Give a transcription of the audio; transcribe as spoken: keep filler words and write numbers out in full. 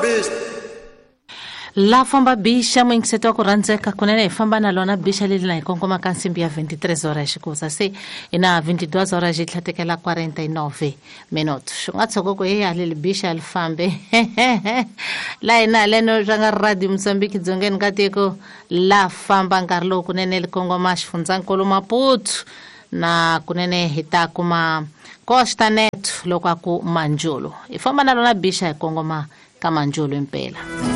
first. La famba bisha mwingiseto kuranzeka kunene famba na lona bisha lili na ikongoma kansimbi ya vinte-três horas kuza se ina vinte-duas horas jitlatekela quarenta e nove minutos shungatsoko ko ye alili bisha alfambe la ina leno janga radio Mozambique dzongeni kateko la famba ngarlo kunene likongoma shifunzankolo Maputo na kunene hita kuma Costa Neto lokwa ku Manjolo ifamba na lona bisha ikongoma kama Manjolo impela.